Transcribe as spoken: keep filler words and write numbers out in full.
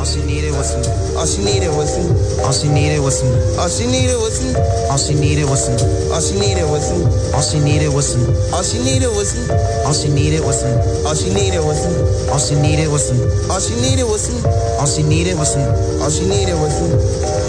she needed was some, all she needed was some, all she needed was some, all she needed was some, all she needed was some, all she needed was some, all she needed was some, all she needed was some, all she needed was some, all she needed was some, all she needed was some, all she needed was some, all she needed was some, all she needed was some.